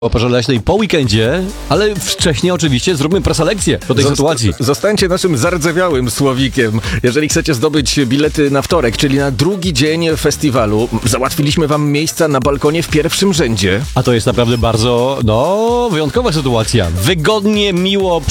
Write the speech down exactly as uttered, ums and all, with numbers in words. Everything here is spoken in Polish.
o Porze Leśnej po weekendzie, ale wcześniej oczywiście zróbmy preselekcję do tej Zosta- sytuacji. Zostańcie naszym zardzewiałym słowikiem, jeżeli chcecie zdobyć bilety na wtorek, czyli na drugi dzień festiwalu. Załatwiliśmy wam miejsca na balkonie w pierwszym rzędzie. A to jest naprawdę bardzo, no, wyjątkowa sytuacja. Wygodnie, miło,